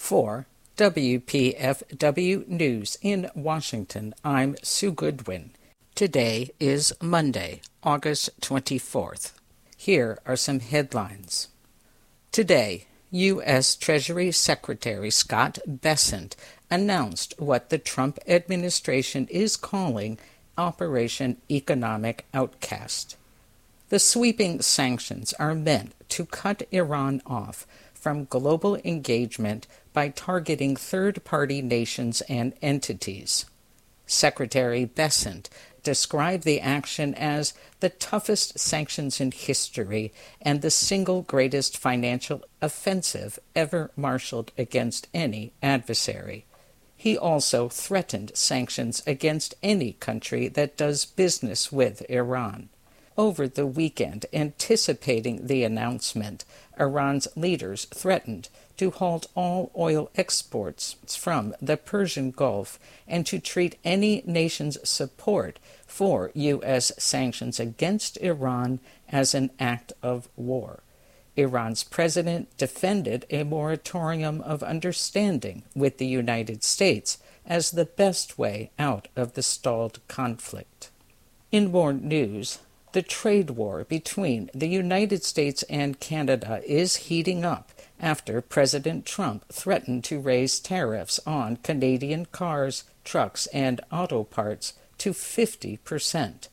For WPFW News in Washington, I'm Sue Goodwin. Today is Monday, August 24th. Here are some headlines. Today, U.S. Treasury Secretary Scott Bessent announced what the Trump administration is calling Operation Economic Outcast. The sweeping sanctions are meant to cut Iran off from global engagement by targeting third-party nations and entities. Secretary Bessent described the action as the toughest sanctions in history and the single greatest financial offensive ever marshaled against any adversary. He also threatened sanctions against any country that does business with Iran. Over the weekend, anticipating the announcement, Iran's leaders threatened to halt all oil exports from the Persian Gulf and to treat any nation's support for U.S. sanctions against Iran as an act of war. Iran's president defended a moratorium of understanding with the United States as the best way out of the stalled conflict. In more news, the trade war between the United States and Canada is heating up after President Trump threatened to raise tariffs on Canadian cars, trucks, and auto parts to 50%.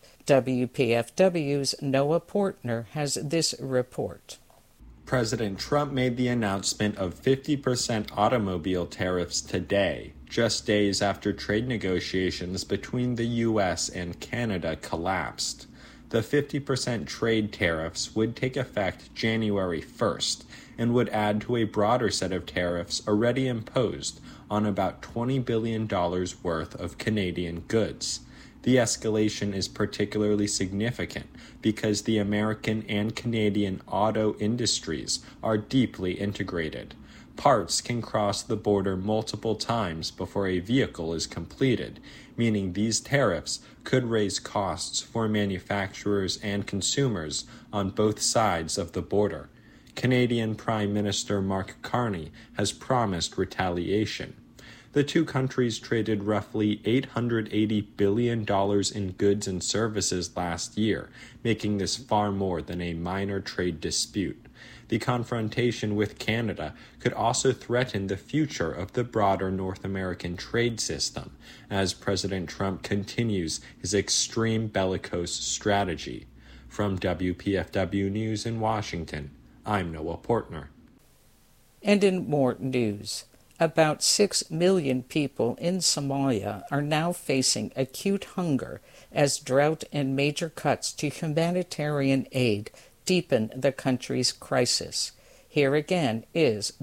WPFW's Noah Portner has this report. President Trump made the announcement of 50% automobile tariffs today, just days after trade negotiations between the U.S. and Canada collapsed. The 50% trade tariffs would take effect January 1st and would add to a broader set of tariffs already imposed on about $20 billion worth of Canadian goods. The escalation is particularly significant because the American and Canadian auto industries are deeply integrated. Parts can cross the border multiple times before a vehicle is completed, meaning these tariffs could raise costs for manufacturers and consumers on both sides of the border. Canadian Prime Minister Mark Carney has promised retaliation. The two countries traded roughly $880 billion in goods and services last year, making this far more than a minor trade dispute. The confrontation with Canada could also threaten the future of the broader North American trade system, as President Trump continues his extreme bellicose strategy. From WPFW News in Washington, I'm Noah Portner. And in more news, about 6 million people in Somalia are now facing acute hunger as drought and major cuts to humanitarian aid deepen the country's crisis. Here again is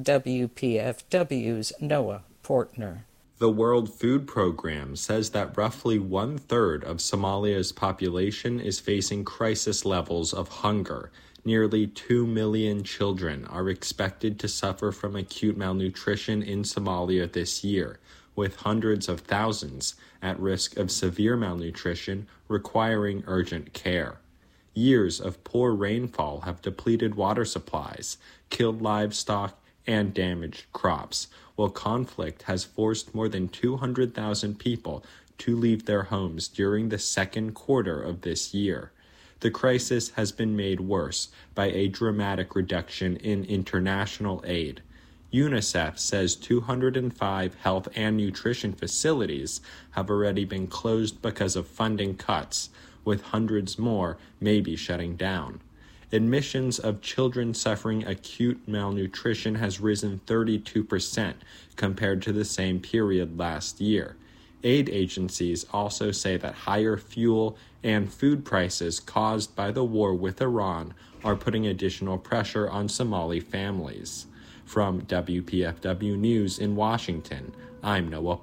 WPFW's Noah Portner. The World Food Program says that roughly 1/3 of Somalia's population is facing crisis levels of hunger. Nearly 2 million children are expected to suffer from acute malnutrition in Somalia this year, with hundreds of thousands at risk of severe malnutrition requiring urgent care. Years of poor rainfall have depleted water supplies, killed livestock, and damaged crops, while conflict has forced more than 200,000 people to leave their homes during the second quarter of this year. The crisis has been made worse by a dramatic reduction in international aid. UNICEF says 205 health and nutrition facilities have already been closed because of funding cuts, with hundreds more maybe shutting down. Admissions of children suffering acute malnutrition has risen 32% compared to the same period last year. Aid agencies also say that higher fuel and food prices caused by the war with Iran are putting additional pressure on Somali families. From WPFW News in Washington, I'm Noah